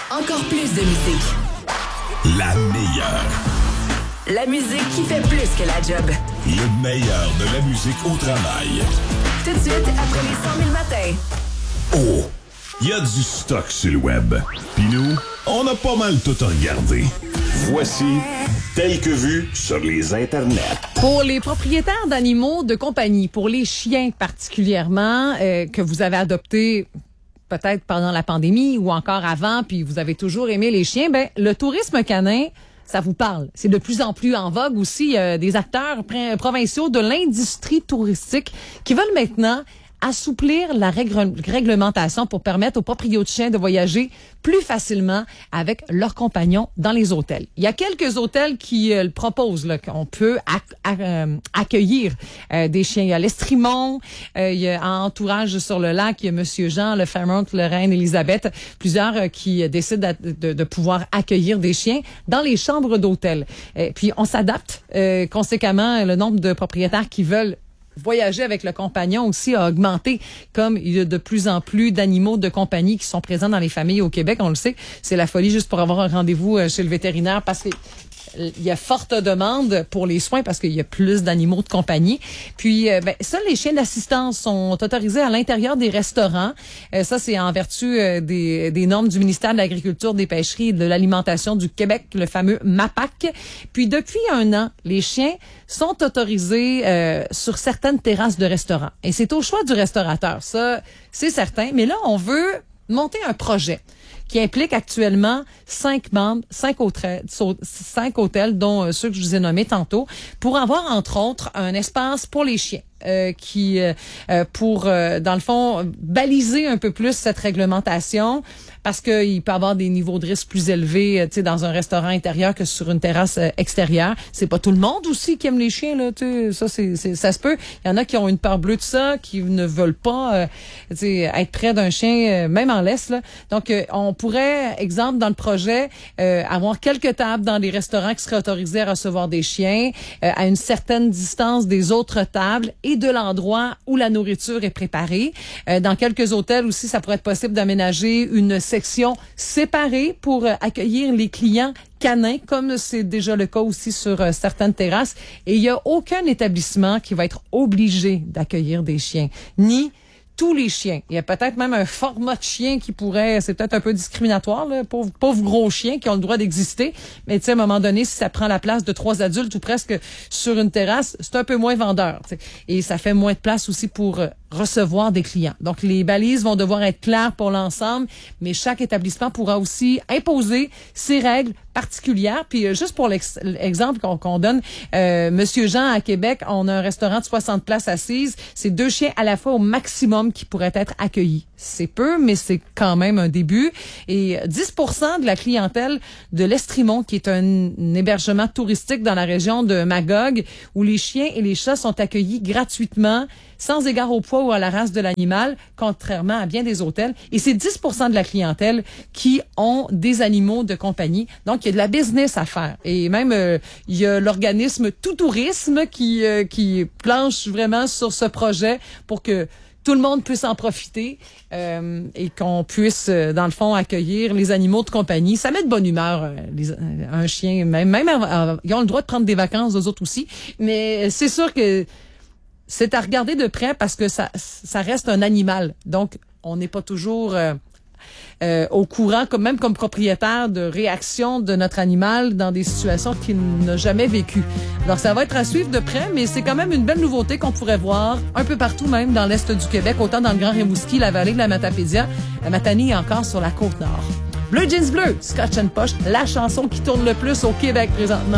Encore plus de musique. La meilleure. La musique qui fait plus que la job. Le meilleur de la musique au travail. Tout de suite, après les 100 000 matins. Oh, il y a du stock sur le web. Puis nous, on a pas mal tout regardé. Voici Tel que vu sur les internets. Pour les propriétaires d'animaux de compagnie, pour les chiens particulièrement, que vous avez adoptés peut-être pendant la pandémie ou encore avant, puis vous avez toujours aimé les chiens, ben le tourisme canin, ça vous parle. C'est de plus en plus en vogue aussi. Des acteurs provinciaux de l'industrie touristique qui veulent maintenant assouplir la réglementation pour permettre aux propriétaires de chiens de voyager plus facilement avec leurs compagnons dans les hôtels. Il y a quelques hôtels qui le proposent, là, qu'on peut accueillir des chiens. Il y a l'Estrimont, il y a en entourage sur le lac, il y a Monsieur Jean, le Fairmont, le Reine-Élisabeth, plusieurs qui décident de pouvoir accueillir des chiens dans les chambres d'hôtel. Puis on s'adapte conséquemment, le nombre de propriétaires qui veulent voyager avec le compagnon aussi a augmenté, comme il y a de plus en plus d'animaux de compagnie qui sont présents dans les familles au Québec. On le sait, c'est la folie juste pour avoir un rendez-vous chez le vétérinaire parce que il y a forte demande pour les soins parce qu'il y a plus d'animaux de compagnie. Puis, seuls les chiens d'assistance sont autorisés à l'intérieur des restaurants. Ça, c'est en vertu des normes du ministère de l'Agriculture, des Pêcheries et de l'Alimentation du Québec, le fameux MAPAC. Puis, depuis 1 an, les chiens sont autorisés sur certaines terrasses de restaurants. Et c'est au choix du restaurateur. Ça, c'est certain. Mais là, on veut monter un projet qui implique actuellement 5 membres, 5 hôtels, dont ceux que je vous ai nommés tantôt, pour avoir, entre autres, un espace pour les chiens. Pour, dans le fond, baliser un peu plus cette réglementation parce qu'il peut y avoir des niveaux de risque plus élevés, tu sais, dans un restaurant intérieur que sur une terrasse extérieure. C'est pas tout le monde aussi qui aime les chiens, là, tu sais, ça se peut. Il y en a qui ont une peur bleue de ça, qui ne veulent pas, tu sais, être près d'un chien, même en laisse, là. Donc, on pourrait, exemple, dans le projet, avoir quelques tables dans des restaurants qui seraient autorisés à recevoir des chiens, à une certaine distance des autres tables et de l'endroit où la nourriture est préparée. Dans quelques hôtels aussi, ça pourrait être possible d'aménager une section séparée pour accueillir les clients canins, comme c'est déjà le cas aussi sur certaines terrasses. Et il n'y a aucun établissement qui va être obligé d'accueillir des chiens, ni tous les chiens. Il y a peut-être même un format de chien qui pourrait, c'est peut-être un peu discriminatoire, là, pauvres gros chiens qui ont le droit d'exister. Mais tu sais, à un moment donné, si ça prend la place de 3 adultes ou presque sur une terrasse, c'est un peu moins vendeur. T'sais. Et ça fait moins de place aussi pour recevoir des clients. Donc, les balises vont devoir être claires pour l'ensemble, mais chaque établissement pourra aussi imposer ses règles particulières. Puis, juste pour l'exemple qu'on donne, Monsieur Jean à Québec, on a un restaurant de 60 places assises. C'est 2 chiens à la fois au maximum qui pourraient être accueillis. C'est peu, mais c'est quand même un début. Et 10% de la clientèle de l'Estrimont, qui est un hébergement touristique dans la région de Magog, où les chiens et les chats sont accueillis gratuitement, sans égard au poids ou à la race de l'animal, contrairement à bien des hôtels. Et c'est 10% de la clientèle qui ont des animaux de compagnie. Donc, il y a de la business à faire. Et même, il y a l'organisme Tout Tourisme qui planche vraiment sur ce projet pour que tout le monde puisse en profiter et qu'on puisse, dans le fond, accueillir les animaux de compagnie. Ça met de bonne humeur, un chien. Même ils ont le droit de prendre des vacances, eux autres aussi. Mais c'est sûr que c'est à regarder de près parce que ça reste un animal. Donc, on n'est pas toujours au courant, même comme propriétaire, de réaction de notre animal dans des situations qu'il n'a jamais vécues. Alors, ça va être à suivre de près, mais c'est quand même une belle nouveauté qu'on pourrait voir un peu partout, même dans l'est du Québec, autant dans le Grand Rimouski, la vallée de la Matapédia, la Matanie et encore sur la Côte-Nord. Bleu Jeans Bleu, Scotch and Posh, la chanson qui tourne le plus au Québec présentement.